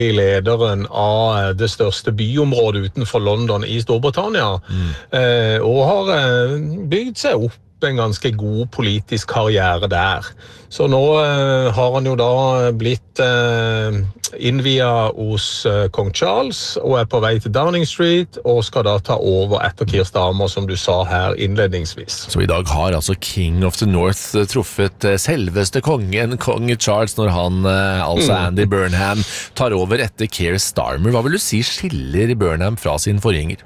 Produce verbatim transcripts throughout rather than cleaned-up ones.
lederen av det største byområdet utenfor London i Storbritannia, mm. og har bygd seg opp en ganske god politisk karriere der. Så nå eh, har han jo da blitt eh, innviet hos eh, Kong Charles og er på vei til Downing Street og skal da ta over etter Keir Starmer, som du sa her innledningsvis. Så i dag har altså King of the North truffet selveste kongen, Kong Charles, når han, eh, altså mm. Andy Burnham, tar over etter Keir Starmer. Hva vil du si skiller Burnham fra sin forgjenger?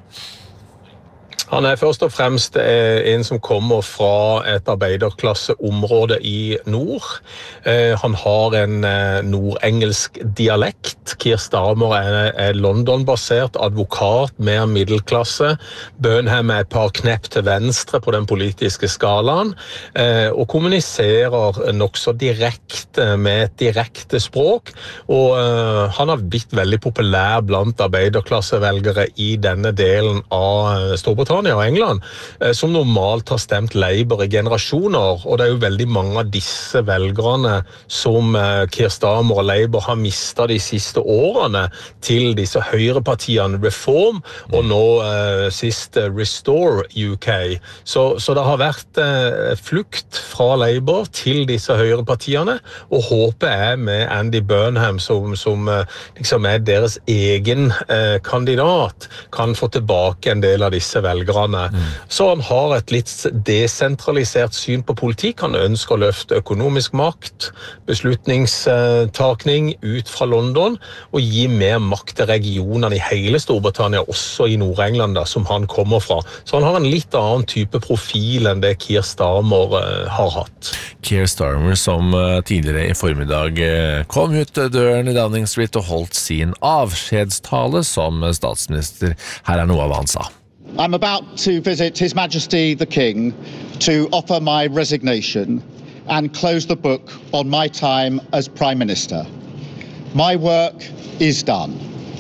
Han er først og fremst en som kommer fra et arbeiderklasseområde i nord. Han har en nordengelsk dialekt. Keir Starmer er London-basert advokat, mer middelklasse. Burnham er et par knepp til venstre på den politiske skalaen, og kommuniserer nok så direkte med et direkte språk. Og han har blitt veldig populær blant arbeiderklassevelgere i denne delen av Storbritannia og England, som normalt har stemt Labour i generasjoner, og det er jo veldig mange av disse velgerne som Keir Starmer og Labour har mistet de siste årene til disse høyrepartiene Reform, og nå eh, sist Restore U K. Så, så det har vært eh, flukt fra Labour til disse høyrepartiene, og håpet er med Andy Burnham, som, som eh, liksom er deres egen eh, kandidat, kan få tilbake en del av disse velgerne. Mm. Så han har et litt desentralisert syn på politikk. Han ønsker å løfte økonomisk makt, beslutningstakning ut fra London, og gi mer makt til regionene i hele Storbritannia, også i Nord-England, som han kommer fra. Så han har en litt annen type profil enn det Keir Starmer uh, har hatt. Keir Starmer, som uh, tidligere i formiddag uh, kom ut døren i Downing Street og holdt sin avskjedstale som statsminister. Her er noe av hva han sa. I'm about to visit His Majesty the King to offer my resignation and close the book on my time as Prime Minister. My work is done.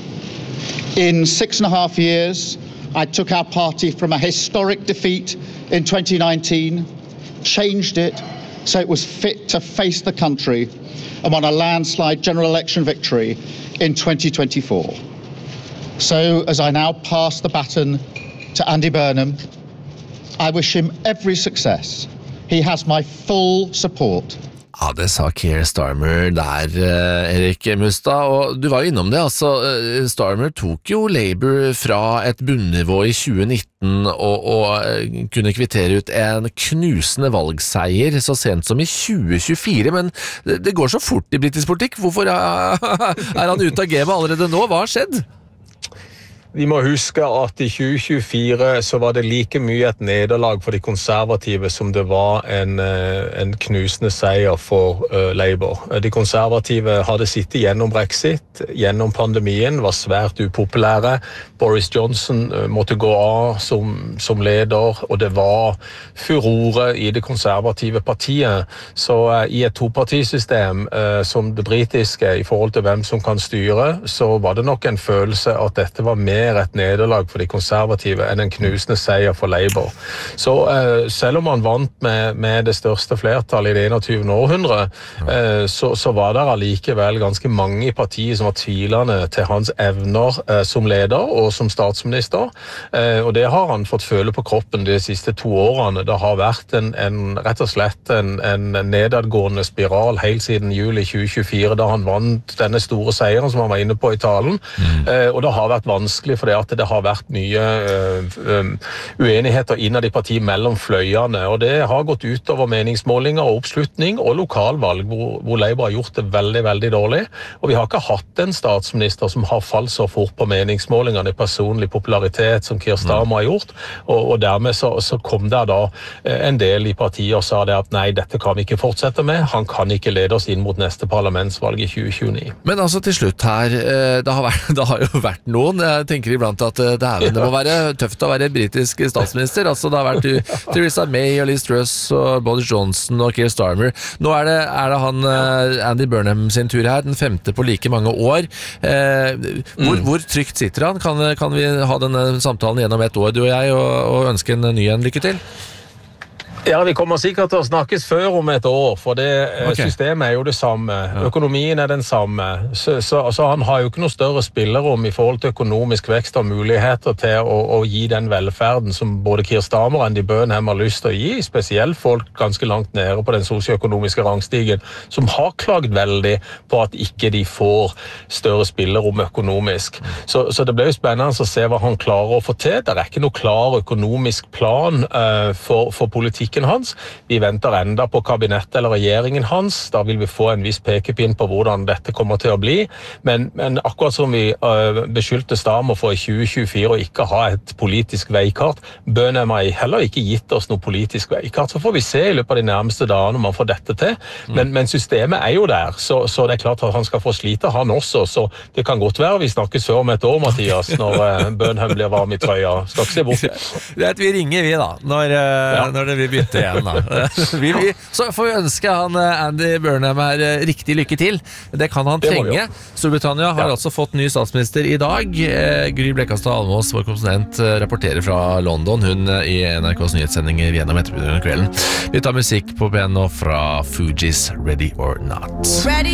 In six and a half years, I took our party from a historic defeat in twenty nineteen, changed it so it was fit to face the country, and won a landslide general election victory in twenty twenty-four. So as I now pass the baton to Andy Burnham, I wish him every success. He has my full support. Ja, det sa Keir Starmer der, Erik Mustad, og du var jo innom det, altså Starmer tok jo Labour fra et bunnivå i tjue nitten og, og kunne kvittere ut en knusende valgseier så sent som i tjue tjuefire, men det, det går så fort i britisk politikk. Hvorfor er, er han ute av gamet allerede nå? Hva har skjedd? Vi må huske at i tjue tjuefire så var det like mye et nederlag for de konservative som det var en, en knusende seier for uh, Labour. De konservative hadde sittet gjennom Brexit, gjennom pandemien, var svært upopulære. Boris Johnson uh, måtte gå av som, som leder, og det var furore i det konservative partiet. Så uh, i et topartisystem uh, som det britiske i forhold til hvem som kan styre, så var det nok en følelse at dette var mer et nederlag for de konservative enn en knusende seier for Labour. Så eh, selv om han vant med, med det største flertallet i det enogtyvende århundre, eh, så, så var det allikevel ganske mange i partiet som var tvilende til hans evner eh, som leder og som statsminister. Eh, og det har han fått føle på kroppen de siste to årene. Det har vært en, en, rett og slett en, en nedadgående spiral helt siden juli tjue tjuefire, da han vant denne store seieren som han var inne på i talen. Mm. Eh, og det har vært vanskelig fordi at det har vært mye uh, uenigheter innad i partiet mellom fløyene, og det har gått ut over meningsmålinger og oppslutning og lokalvalg, hvor, hvor Labour har gjort det veldig, veldig dårlig. Og vi har ikke hatt en statsminister som har falt så fort på meningsmålingene i personlig popularitet som Keir Starmer har gjort, og, og dermed så, så kom det da en del i partiet og sa det at nei, dette kan vi ikke fortsette med, han kan ikke lede oss inn mot neste parlamentsvalg i tjue tjueni. Men altså til slutt her, det har, vært, det har jo vært noen, jeg tenker iblant at det, er, det må være tøft å være britisk statsminister. Altså det har vært Theresa May og Liz Truss og Boris Johnson og Keir Starmer. Nå er det, er det han Andy Burnham sin tur her, den femte på like mange år. Eh, hvor, mm. hvor trygt sitter han? Kan, kan vi ha denne samtalen gjennom et år, du og jeg, og, og ønske en ny en lykke til? Ja, vi kommer sikkert til å snakkes før om et år, for det okay. systemet er jo det samme. Ja. Økonomien er den samme. Så, så, så han har jo ikke noe større spillerom i forhold til økonomisk vekst og muligheter til å, å gi den velferden som både Keir Starmer og Andy Burnham har lyst til å gi, spesielt folk ganske langt nede på den sosioøkonomiske rangstigen, som har klagd veldig på at ikke de får større spillerom økonomisk. Så, så det blir jo spennende å se hva han klarer å få til. Det er ikke noe klar økonomisk plan uh, for, for politikk hans. Vi venter enda på kabinettet eller regjeringen hans. Da vil vi få en viss pekepinn på hvordan dette kommer til å bli. Men, men akkurat som vi uh, beskyldte Starmer for i tjue tjuefire å ikke ha et politisk veikart, Burnham har heller ikke gitt oss noe politisk veikart. Så får vi se i løpet av de nærmeste dagene om han får dette til. Men, men systemet er jo der, så, så det er klart at han skal få slite, han også. Så det kan godt være vi snakkes før om et år, Mathias, når uh, Burnham blir varm i trøya. Skal ikke se bort det. Vi ringer vi da, når, uh, ja. når det blir bytte igjen da. vi, vi, så får vi ønske han Andy Burnham her riktig lykke til. Det kan han trenge. Storbritannia har ja. altså fått ny statsminister i dag. Gry Blekastad Almås, vår konsulent, rapporterer fra London. Hun i N R K's nyhetssendinger gjennom ettermiddagen og kvelden. Vi tar musikk på piano fra Fugees Ready or Not. Ready